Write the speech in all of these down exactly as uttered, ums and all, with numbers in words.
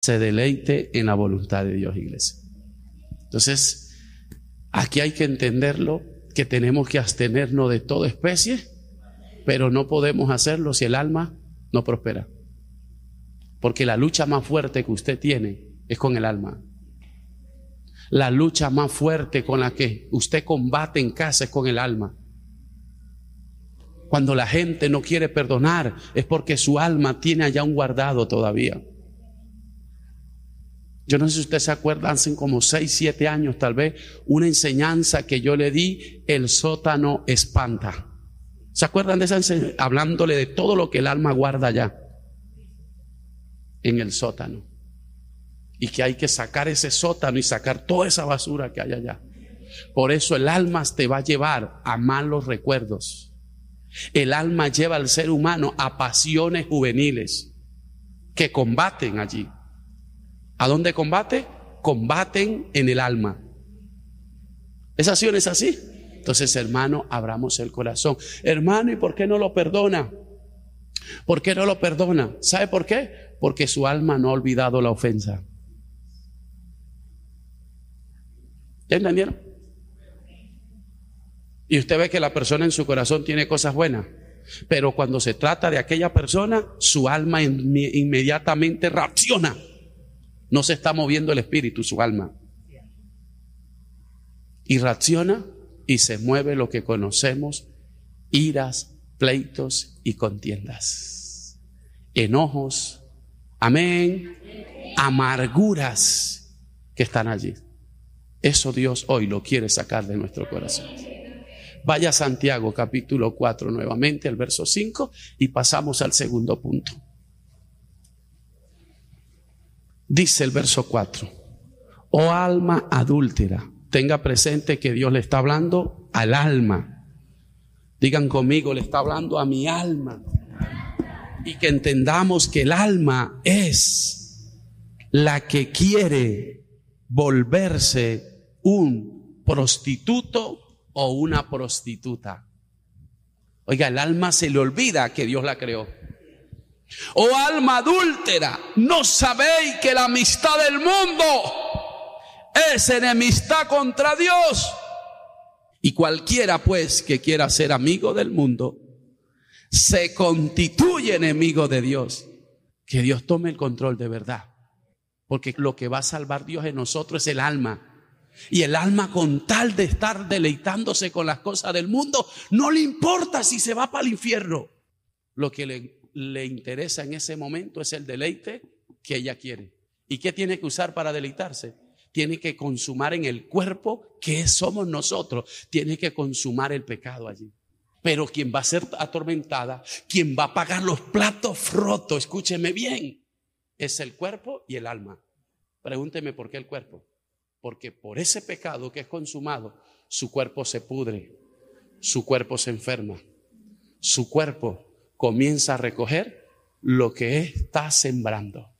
se deleite en la voluntad de Dios, iglesia. Entonces, aquí hay que entenderlo, que tenemos que abstenernos de toda especie, pero no podemos hacerlo si el alma no prospera. Porque la lucha más fuerte que usted tiene es con el alma. La lucha más fuerte con la que usted combate en casa es con el alma. Cuando la gente no quiere perdonar es porque su alma tiene allá un guardado todavía. Yo no sé si usted se acuerda, hace como seis, siete años tal vez, una enseñanza que yo le di, el sótano espanta. ¿Se acuerdan de esa enseñanza? Hablándole de todo lo que el alma guarda allá, en el sótano. Y que hay que sacar ese sótano y sacar toda esa basura que hay allá. Por eso el alma te va a llevar a malos recuerdos. El alma lleva al ser humano a pasiones juveniles que combaten allí. ¿A dónde combate? Combaten en el alma. ¿Es así o no es así? Entonces, hermano, abramos el corazón. Hermano, ¿y por qué no lo perdona? ¿Por qué no lo perdona? ¿Sabe por qué? Porque su alma no ha olvidado la ofensa. ¿Ya entendieron? Y usted ve que la persona en su corazón tiene cosas buenas, pero cuando se trata de aquella persona, su alma inmediatamente reacciona. No se está moviendo el espíritu, su alma. Y reacciona y se mueve lo que conocemos: iras, pleitos y contiendas, enojos, amén, amarguras que están allí. Eso Dios hoy lo quiere sacar de nuestro corazón. Vaya a Santiago capítulo cuatro nuevamente, el verso cinco, y pasamos al segundo punto. Dice el verso cuatro: oh alma adúltera. Tenga presente que Dios le está hablando al alma. Digan conmigo, le está hablando a mi alma. Y que entendamos que el alma es la que quiere volverse un prostituto o una prostituta. Oiga, el alma se le olvida que Dios la creó. Oh alma adúltera, ¿no sabéis que la amistad del mundo es enemistad contra Dios? Y cualquiera pues que quiera ser amigo del mundo se constituye enemigo de Dios. Que Dios tome el control de verdad, porque lo que va a salvar Dios en nosotros es el alma. Y el alma, con tal de estar deleitándose con las cosas del mundo, no le importa si se va para el infierno. Lo que le, le interesa en ese momento es el deleite que ella quiere. ¿Y qué tiene que usar para deleitarse? Tiene que consumar en el cuerpo, que somos nosotros, tiene que consumar el pecado allí. Pero quien va a ser atormentada, quien va a pagar los platos rotos, escúcheme bien, es el cuerpo y el alma. Pregúnteme por qué el cuerpo. Porque por ese pecado que es consumado, su cuerpo se pudre, su cuerpo se enferma, su cuerpo comienza a recoger lo que está sembrando.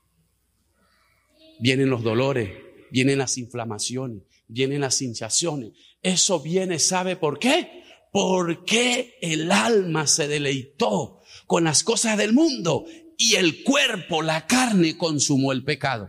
Vienen los dolores, vienen las inflamaciones, vienen las hinchaciones. Eso viene, ¿sabe por qué? Porque el alma se deleitó con las cosas del mundo y el cuerpo, la carne, consumó el pecado.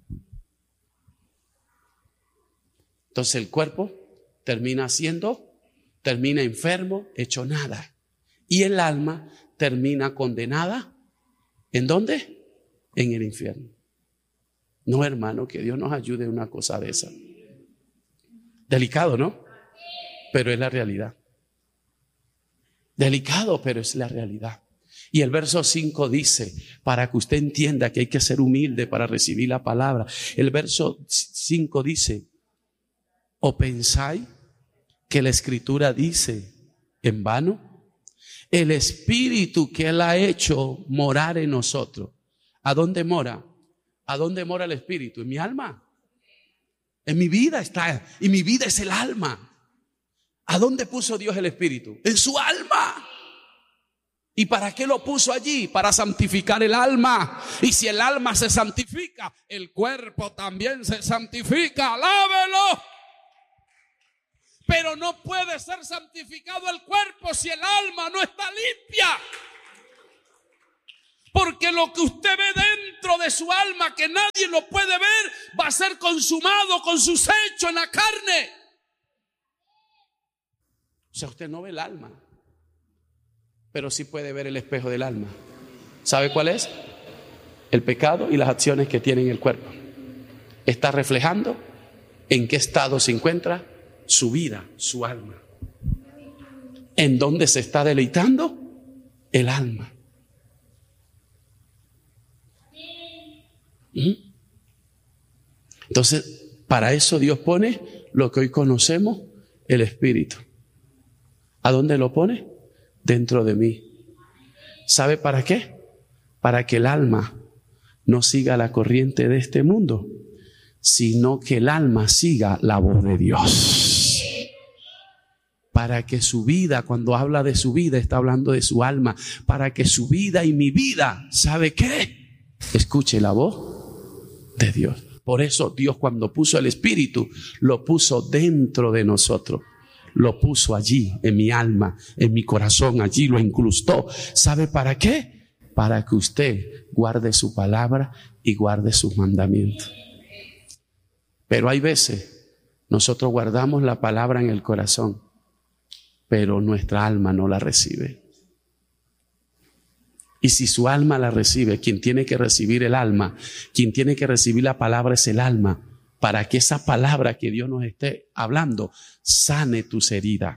Entonces el cuerpo termina siendo, termina enfermo, hecho nada. Y el alma termina condenada. ¿En dónde? En el infierno. No, hermano, que Dios nos ayude en una cosa de esa. Delicado, ¿no? Pero es la realidad. Delicado, pero es la realidad. Y el verso cinco dice, para que usted entienda que hay que ser humilde para recibir la palabra. El verso cinco dice: ¿o pensáis que la Escritura dice en vano? El Espíritu que Él ha hecho morar en nosotros. ¿A dónde mora? ¿A dónde mora el Espíritu? En mi alma. En mi vida está. Y mi vida es el alma. ¿A dónde puso Dios el Espíritu? En su alma. ¿Y para qué lo puso allí? Para santificar el alma. Y si el alma se santifica, el cuerpo también se santifica. ¡Alábelo! Pero no puede ser santificado el cuerpo si el alma no está limpia. Porque lo que usted ve dentro de su alma, que nadie lo puede ver, va a ser consumado con sus hechos en la carne. O sea, usted no ve el alma, pero sí puede ver el espejo del alma. ¿Sabe cuál es? El pecado y las acciones que tiene en el cuerpo. Está reflejando en qué estado se encuentra su vida, su alma. ¿En dónde se está deleitando? El alma. Entonces, para eso Dios pone lo que hoy conocemos, el Espíritu. ¿A dónde lo pone? Dentro de mí. ¿Sabe para qué? Para que el alma no siga la corriente de este mundo, sino que el alma siga la voz de Dios. Para que su vida, cuando habla de su vida, está hablando de su alma. Para que su vida y mi vida, ¿sabe qué? Escuche la voz de Dios. Por eso Dios, cuando puso el Espíritu, lo puso dentro de nosotros. Lo puso allí, en mi alma, en mi corazón, allí lo incrustó. ¿Sabe para qué? Para que usted guarde su palabra y guarde sus mandamientos. Pero hay veces, nosotros guardamos la palabra en el corazón, pero nuestra alma no la recibe. Y si su alma la recibe, quien tiene que recibir el alma, quien tiene que recibir la palabra es el alma, para que esa palabra que Dios nos esté hablando sane tus heridas.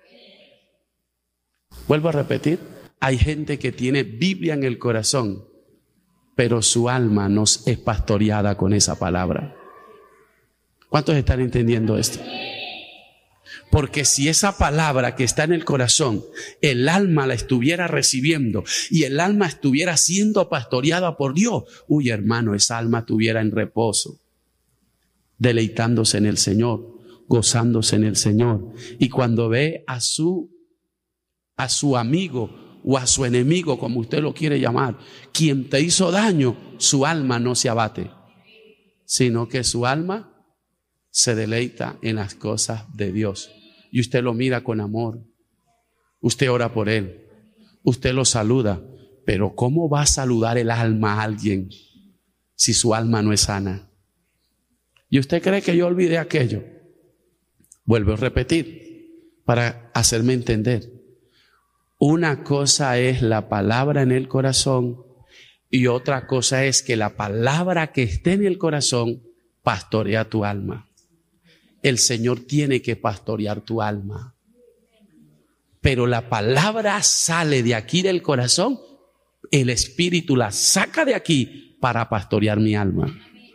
Vuelvo a repetir, hay gente que tiene Biblia en el corazón, pero su alma no es pastoreada con esa palabra. ¿Cuántos están entendiendo esto? Porque si esa palabra que está en el corazón, el alma la estuviera recibiendo y el alma estuviera siendo pastoreada por Dios, uy, hermano, esa alma estuviera en reposo, deleitándose en el Señor, gozándose en el Señor. Y cuando ve a su, a su amigo o a su enemigo, como usted lo quiere llamar, quien te hizo daño, su alma no se abate, sino que su alma se deleita en las cosas de Dios. Y usted lo mira con amor. Usted ora por él. Usted lo saluda. Pero ¿cómo va a saludar el alma a alguien si su alma no es sana? ¿Y usted cree que yo olvidé aquello? Vuelvo a repetir para hacerme entender. Una cosa es la palabra en el corazón y otra cosa es que la palabra que esté en el corazón pastorea tu alma. El Señor tiene que pastorear tu alma. Pero la palabra sale de aquí del corazón, el Espíritu la saca de aquí para pastorear mi alma.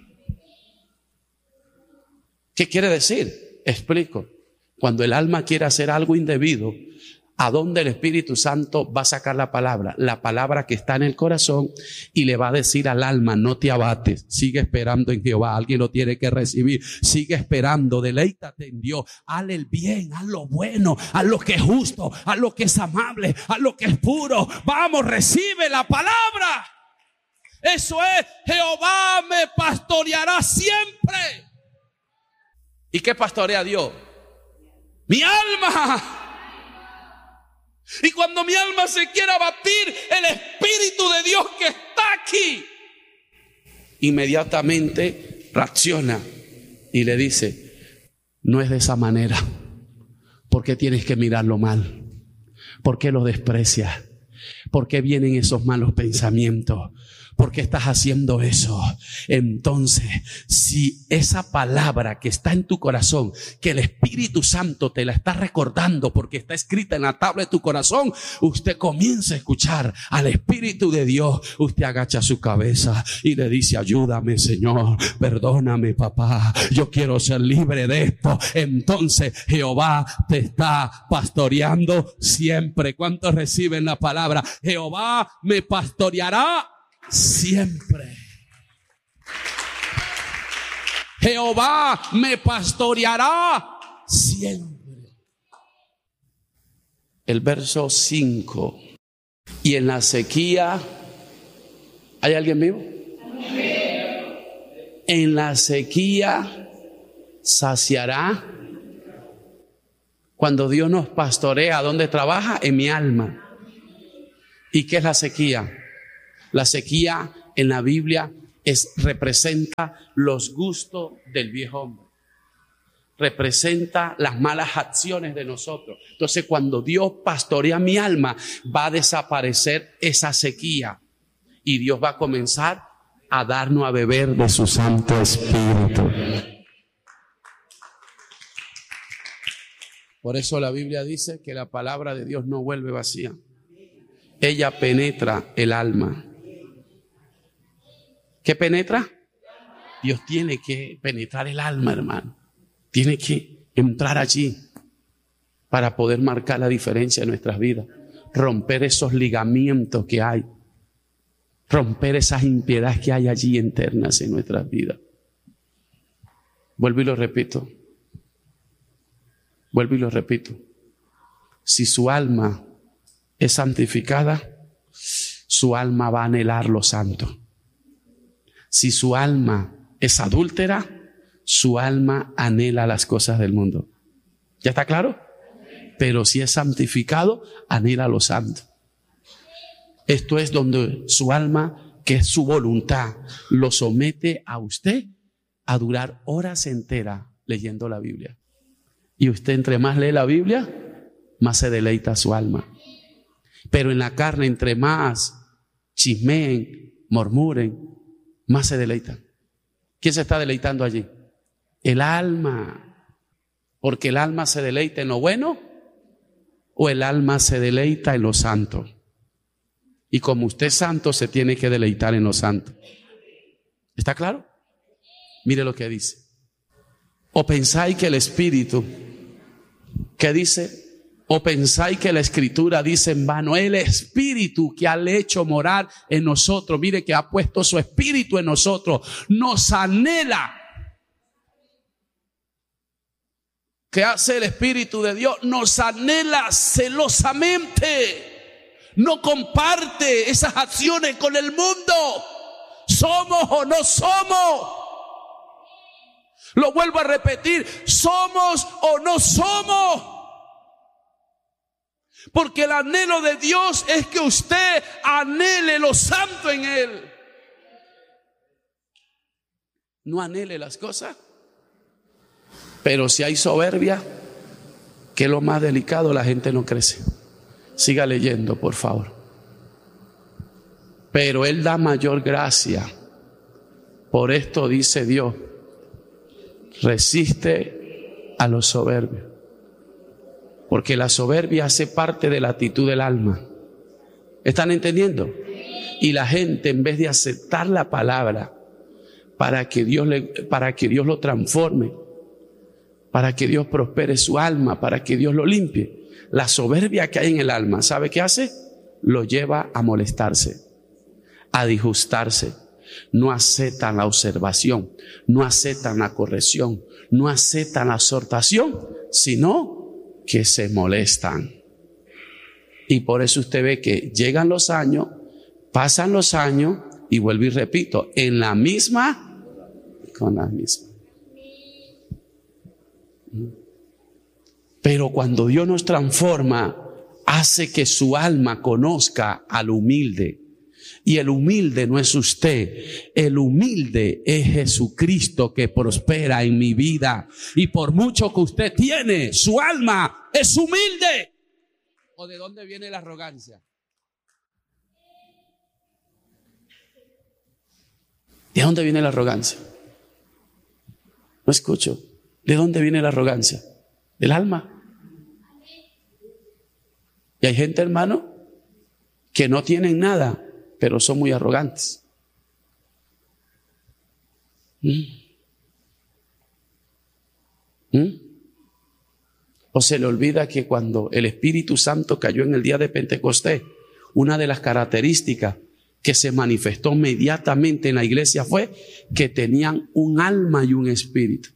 ¿Qué quiere decir? Explico. Cuando el alma quiere hacer algo indebido, ¿a dónde el Espíritu Santo va a sacar la palabra? La palabra que está en el corazón, y le va a decir al alma, no te abates, sigue esperando en Jehová. Alguien lo tiene que recibir. Sigue esperando, deleítate en Dios, haz el bien, haz lo bueno, haz lo que es justo, haz lo que es amable, haz lo que es puro. Vamos, recibe la palabra. Eso es, Jehová me pastoreará siempre. ¿Y qué pastorea Dios? Mi alma. Y cuando mi alma se quiera abatir, el Espíritu de Dios que está aquí inmediatamente reacciona y le dice, no es de esa manera. ¿Por qué tienes que mirarlo mal? ¿Por qué lo desprecias? ¿Por qué vienen esos malos pensamientos? ¿Por qué estás haciendo eso? Entonces, si esa palabra que está en tu corazón, que el Espíritu Santo te la está recordando porque está escrita en la tabla de tu corazón, usted comienza a escuchar al Espíritu de Dios. Usted agacha su cabeza y le dice, ayúdame, Señor, perdóname, papá, yo quiero ser libre de esto. Entonces Jehová te está pastoreando siempre. ¿Cuántos reciben la palabra? Jehová me pastoreará siempre. Jehová me pastoreará siempre. El verso cinco. Y en la sequía, ¿hay alguien vivo? En la sequía saciará. Cuando Dios nos pastorea, ¿dónde trabaja? En mi alma. ¿Y qué es la sequía? La sequía en la Biblia es, representa los gustos del viejo hombre. Representa las malas acciones de nosotros. Entonces, cuando Dios pastorea mi alma, va a desaparecer esa sequía y Dios va a comenzar a darnos a beber de su Santo Espíritu. Por eso la Biblia dice que la palabra de Dios no vuelve vacía. Ella penetra el alma. ¿Qué penetra? Dios tiene que penetrar el alma, hermano. Tiene que entrar allí para poder marcar la diferencia en nuestras vidas. Romper esos ligamientos que hay. Romper esas impiedades que hay allí internas en nuestras vidas. Vuelvo y lo repito. Vuelvo y lo repito. Si su alma es santificada, su alma va a anhelar lo santo. Si su alma es adúltera, su alma anhela las cosas del mundo. ¿Ya está claro? Pero si es santificado, anhela lo santo. Esto es donde su alma, que es su voluntad, lo somete a usted a durar horas enteras leyendo la Biblia. Y usted entre más lee la Biblia, más se deleita su alma. Pero en la carne, entre más chismeen, murmuren, más se deleitan. ¿Quién se está deleitando allí? El alma. Porque el alma se deleita en lo bueno o el alma se deleita en lo santo. Y como usted es santo, se tiene que deleitar en lo santo. ¿Está claro? Mire lo que dice. O pensáis que el Espíritu, ¿qué dice? O pensáis que la Escritura dice en vano, el Espíritu que ha hecho morar en nosotros, mire que ha puesto su Espíritu en nosotros, nos anhela. ¿Qué hace el Espíritu de Dios? Nos anhela celosamente. No comparte esas acciones con el mundo. ¿Somos o no somos? Lo vuelvo a repetir, ¿somos o no somos? Porque el anhelo de Dios es que usted anhele lo santo en Él. No anhele las cosas. Pero si hay soberbia, que es lo más delicado, la gente no crece. Siga leyendo, por favor. Pero Él da mayor gracia. Por esto dice Dios, resiste a los soberbios. Porque la soberbia hace parte de la actitud del alma. ¿Están entendiendo? Y la gente, en vez de aceptar la palabra para que Dios le, para que Dios lo transforme, para que Dios prospere su alma, para que Dios lo limpie, la soberbia que hay en el alma, ¿sabe qué hace? Lo lleva a molestarse, a disgustarse. No aceptan la observación, no aceptan la corrección, no aceptan la exhortación, sino que se molestan. Y por eso usted ve que llegan los años, pasan los años y vuelvo y repito, en la misma, con la misma. Pero cuando Dios nos transforma, hace que su alma conozca al humilde. Y el humilde no es usted, el humilde es Jesucristo que prospera en mi vida. Y por mucho que usted tiene, su alma es humilde. ¿O de dónde viene la arrogancia? ¿De dónde viene la arrogancia? No escucho. ¿De dónde viene la arrogancia? Del alma. Y hay gente, hermano, que no tienen nada, pero son muy arrogantes. ¿Mm? ¿Mm? O se le olvida que cuando el Espíritu Santo cayó en el día de Pentecostés, una de las características que se manifestó inmediatamente en la iglesia fue que tenían un alma y un espíritu.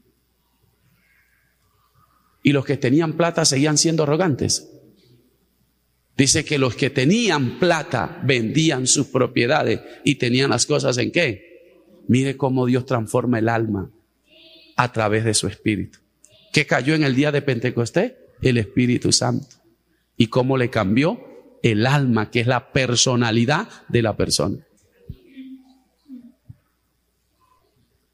Y los que tenían plata seguían siendo arrogantes. Dice que los que tenían plata vendían sus propiedades y tenían las cosas ¿en qué? Mire cómo Dios transforma el alma a través de su Espíritu. ¿Qué cayó en el día de Pentecostés? El Espíritu Santo. ¿Y cómo le cambió? El alma, que es la personalidad de la persona.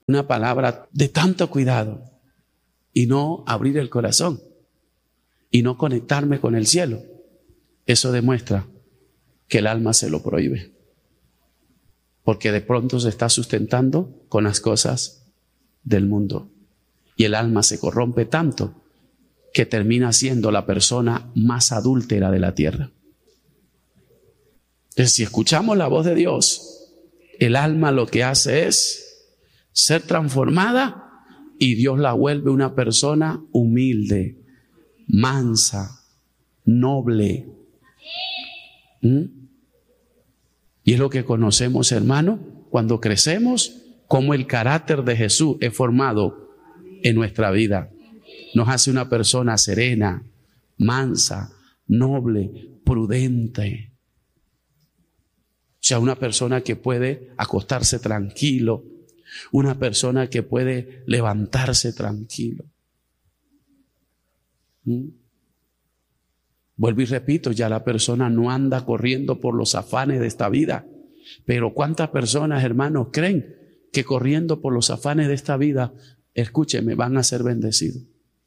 una palabra de tanto cuidado y no abrir el corazón y no conectarme con el cielo, eso demuestra que el alma se lo prohíbe. Porque de pronto se está sustentando con las cosas del mundo. Y el alma se corrompe tanto que termina siendo la persona más adúltera de la tierra. Entonces, si escuchamos la voz de Dios, el alma lo que hace es ser transformada y Dios la vuelve una persona humilde, mansa, noble. ¿Mm? Y es lo que conocemos, hermano, cuando crecemos, cómo el carácter de Jesús es formado en nuestra vida. Nos hace una persona serena, mansa, noble, prudente. O sea, una persona que puede acostarse tranquilo, una persona que puede levantarse tranquilo. ¿Mm? Vuelvo y repito, ya la persona no anda corriendo por los afanes de esta vida. Pero ¿cuántas personas, hermanos, creen que corriendo por los afanes de esta vida, escúcheme, van a ser bendecidos?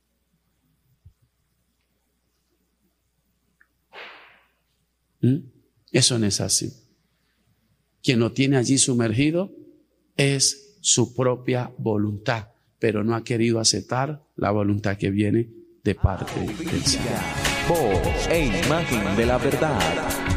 ¿Mm? Eso no es así. Quien lo tiene allí sumergido es su propia voluntad, pero no ha querido aceptar la voluntad que viene de parte del Señor. Voz e imagen de la verdad.